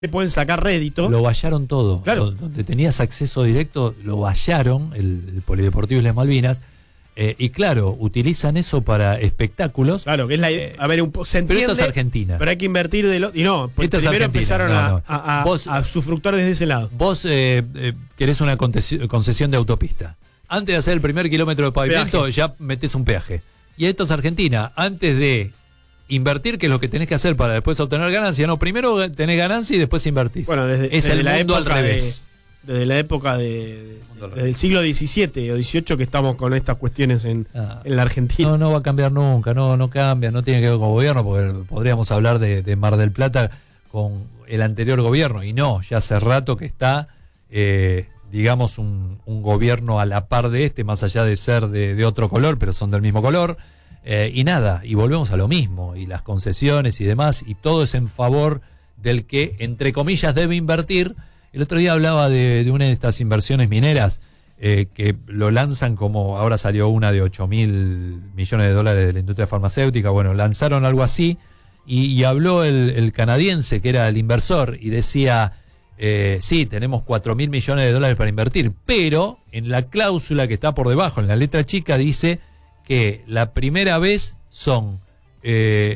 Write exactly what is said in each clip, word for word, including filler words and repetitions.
te pueden sacar rédito. Lo vallaron todo. Claro. Donde tenías acceso directo, lo vallaron, el, el Polideportivo Islas Malvinas. Eh, y claro, utilizan eso para espectáculos. Claro, que es la idea. Eh, a ver, un, se entiende, pero esto es Argentina. Pero hay que invertir de lo. Y no, pues primero empezaron no, no. a, a, vos, a sufructar desde ese lado. Vos eh, eh, querés una concesión de autopista. Antes de hacer el primer kilómetro de pavimento, peaje. Ya metés un peaje. Y esto es Argentina. Antes de invertir, que es lo que tenés que hacer para después obtener ganancia. No, primero tenés ganancia y después invertís. Bueno, desde, es desde el la mundo época al revés. De, desde la época de, de, de del siglo diecisiete o dieciocho que estamos con estas cuestiones en, ah, en la Argentina. No, no va a cambiar nunca, no, no cambia, no tiene que ver con gobierno, porque podríamos hablar de, de Mar del Plata con el anterior gobierno, y no, ya hace rato que está, eh, digamos, un, un gobierno a la par de este, más allá de ser de, de otro color, pero son del mismo color, eh, y nada, y volvemos a lo mismo, y las concesiones y demás, y todo es en favor del que, entre comillas, debe invertir. El otro día hablaba de, de una de estas inversiones mineras eh, que lo lanzan como, ahora salió una de ocho mil millones de dólares de la industria farmacéutica, bueno, lanzaron algo así y, y habló el, el canadiense que era el inversor y decía, eh, sí, tenemos cuatro mil millones de dólares para invertir, pero en la cláusula que está por debajo, en la letra chica, dice que la primera vez son... Eh,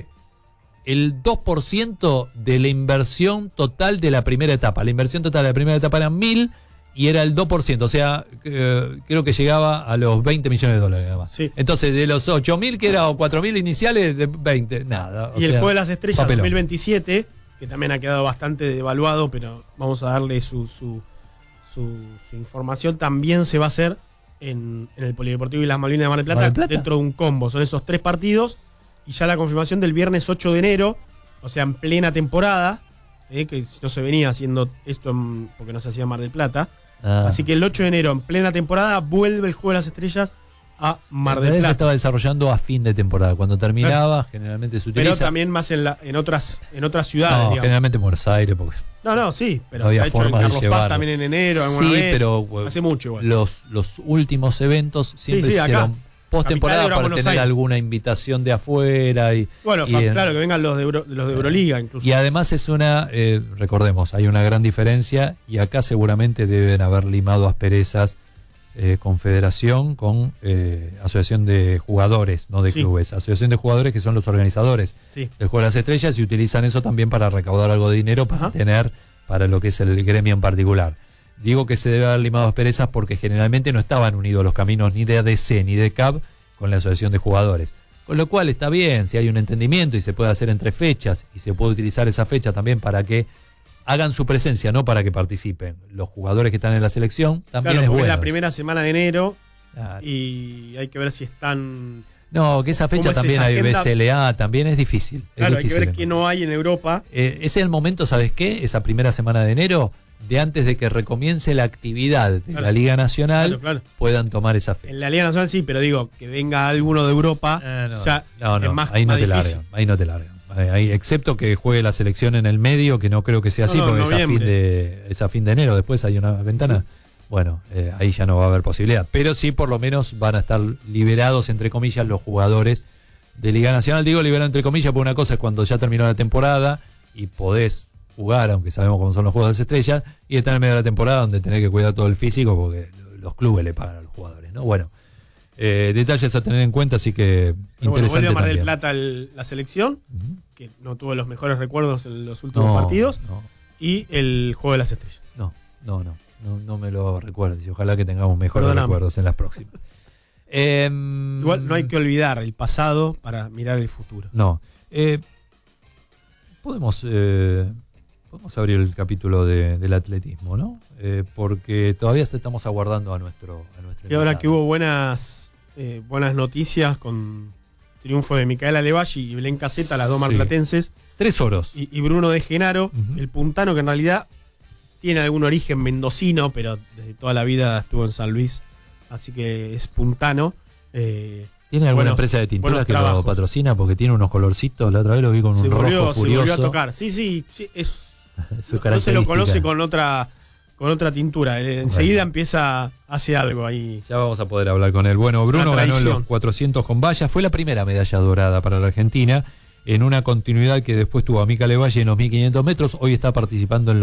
el dos por ciento de la inversión total de la primera etapa. La inversión total de la primera etapa eran mil y era el dos por ciento. O sea, eh, creo que llegaba a los veinte millones de dólares nada más. Sí. Entonces, de los ocho mil que era o cuatro mil iniciales, de veinte, nada. O y sea, el Juego de las Estrellas papelón. dos mil veintisiete, que también ha quedado bastante devaluado, pero vamos a darle su, su, su, su información, también se va a hacer en, en el Polideportivo Islas Malvinas de Mar del Plata, Mar del Plata, dentro de un combo. Son esos tres partidos. Y ya la confirmación del viernes ocho de enero, o sea, en plena temporada, eh, que no se venía haciendo esto en, porque no se hacía en Mar del Plata. Ah. Así que el ocho de enero, en plena temporada, vuelve el Juego de las Estrellas a Mar del Plata. Se estaba desarrollando a fin de temporada. Cuando terminaba, claro, generalmente se utiliza. Pero también más en, la, en, otras, en otras ciudades, no, digamos. Generalmente en Buenos Aires. Porque no, no, sí, pero no había ha hecho forma en de Carlos llevarlo. Paz también en enero, alguna sí, vez. pero hace mucho igual. Los, los últimos eventos siempre sí, sí, hicieron acá. Post-temporada para tener Aires. Alguna invitación de afuera. Y, bueno, y claro, en, que vengan los de, Euro, los de Euroliga incluso. Y además es una, eh, recordemos, hay una gran diferencia y acá seguramente deben haber limado asperezas eh, Confederación con eh, Asociación de Jugadores, no de sí. clubes. Asociación de Jugadores que son los organizadores sí. del Juego de las Estrellas y utilizan eso también para recaudar algo de dinero para Ajá. tener para lo que es el gremio en particular. Digo que se debe haber limado asperezas porque generalmente no estaban unidos los caminos ni de A D C ni de C A B con la Asociación de Jugadores. Con lo cual está bien, si hay un entendimiento y se puede hacer entre fechas y se puede utilizar esa fecha también para que hagan su presencia, no para que participen. Los jugadores que están en la selección también claro, es bueno. Es la primera semana de enero claro. y hay que ver si están... No, que esa fecha también hay B C L A, también es difícil. Es claro, difícil hay que ver qué no hay en Europa. Eh, ese es el momento, ¿sabes qué? Esa primera semana de enero, de antes de que recomience la actividad de claro. la Liga Nacional, claro, claro. puedan tomar esa fecha. En la Liga Nacional sí, pero digo, que venga alguno de Europa, eh, no, ya no, no, es más ahí no más te difícil. largan, ahí no te largan. Ahí, excepto que juegue la selección en el medio, que no creo que sea así, no, no, porque es a, fin de, es a fin de enero, después hay una ventana. Sí. Bueno, eh, ahí ya no va a haber posibilidad. Pero sí, por lo menos van a estar liberados, entre comillas, los jugadores de Liga Nacional. Digo liberado entre comillas, porque una cosa es cuando ya terminó la temporada y podés jugar, aunque sabemos cómo son los juegos de las estrellas, y estar en medio de la temporada donde tenés que cuidar todo el físico porque los clubes le pagan a los jugadores, ¿no? Bueno, eh, detalles a tener en cuenta, así que pero interesante. Bueno, vuelve a Mar del también. Plata el, la selección, uh-huh. que no tuvo los mejores recuerdos en los últimos no, partidos, no. y el Juego de las Estrellas. No, no, no, no, no me lo recuerdes y ojalá que tengamos mejores Perdóname. recuerdos en las próximas. eh, Igual no hay que olvidar el pasado para mirar el futuro. No. Eh, podemos... Eh, Vamos a abrir el capítulo de, del atletismo, ¿no? Eh, porque todavía estamos aguardando a nuestro a nuestro Y ahora que hubo buenas eh, buenas noticias con triunfo de Micaela Levalli y Belén Caseta, las dos sí. marplatenses. Tres oros. Y, y Bruno de Genaro, uh-huh. el puntano, que en realidad tiene algún origen mendocino, pero desde toda la vida estuvo en San Luis, así que es puntano. Eh, ¿Tiene alguna buenos, empresa de tintura que trabajos. lo patrocina? Porque tiene unos colorcitos, la otra vez lo vi con se un volvió, rojo furioso. Se volvió a tocar, sí, sí, sí es... Su no se lo conoce con otra con otra tintura. Enseguida bueno. empieza, hace algo ahí. Ya vamos a poder hablar con él. Bueno, Bruno ganó los cuatrocientos con vallas. Fue la primera medalla dorada para la Argentina. en una continuidad que después tuvo a Mica Levalle en los mil quinientos metros, hoy está participando en los